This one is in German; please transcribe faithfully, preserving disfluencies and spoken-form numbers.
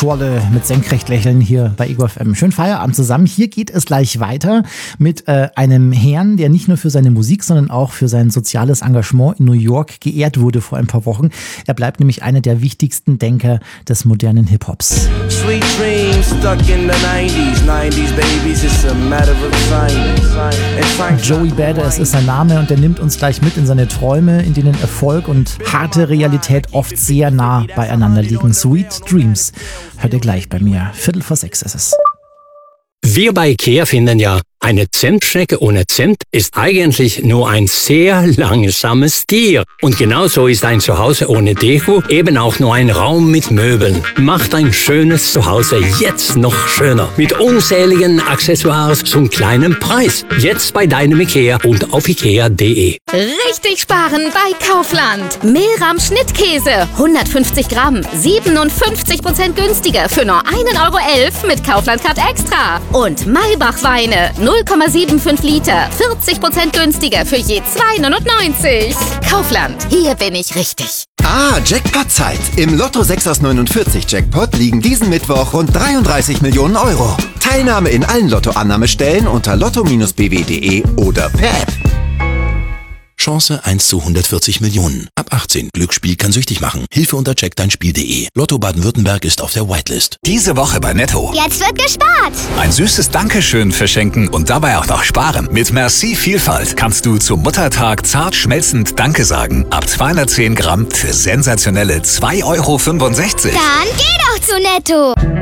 Schorle mit Senkrechtlächeln hier bei Ego F M. Schönen Feierabend zusammen. Hier geht es gleich weiter mit äh, einem Herrn, der nicht nur für seine Musik, sondern auch für sein soziales Engagement in New York geehrt wurde vor ein paar Wochen. Er bleibt nämlich einer der wichtigsten Denker des modernen Hip-Hops. Sweet dreams stuck in the nineties, nineties babies, it's a matter of time. Joey Badass ist sein Name und er nimmt uns gleich mit in seine Träume, in denen Erfolg und harte Realität oft sehr nah beieinander liegen. Sweet Dreams. Hört ihr gleich bei mir. Viertel vor sechs ist es. Wir bei IKEA finden ja, eine Zentschnecke ohne Zent ist eigentlich nur ein sehr langsames Tier. Und genauso ist ein Zuhause ohne Deko eben auch nur ein Raum mit Möbeln. Macht ein schönes Zuhause jetzt noch schöner. Mit unzähligen Accessoires zum kleinen Preis. Jetzt bei deinem IKEA und auf ikea punkt de. Richtig sparen bei Kaufland. Mehlrahm Schnittkäse, hundertfünfzig Gramm, siebenundfünfzig Prozent günstiger für nur ein Euro elf mit Kaufland Card Extra. Und Maybach Weine, null Komma fünfundsiebzig Liter, vierzig Prozent günstiger für je zwei neunundneunzig. Kaufland, hier bin ich richtig. Ah, Jackpot-Zeit. Im Lotto sechs aus neunundvierzig Jackpot liegen diesen Mittwoch rund dreiunddreißig Millionen Euro. Teilnahme in allen Lottoannahmestellen unter lotto Bindestrich b w punkt de oder per App. Chance eins zu hundertvierzig Millionen. Ab achtzehn. Glücksspiel kann süchtig machen. Hilfe unter check dein spiel punkt de. Lotto Baden-Württemberg ist auf der Whitelist. Diese Woche bei Netto. Jetzt wird gespart. Ein süßes Dankeschön verschenken und dabei auch noch sparen. Mit Merci Vielfalt kannst du zum Muttertag zart schmelzend Danke sagen. Ab zweihundertzehn Gramm für sensationelle zwei Euro fünfundsechzig. Dann geh doch zu Netto.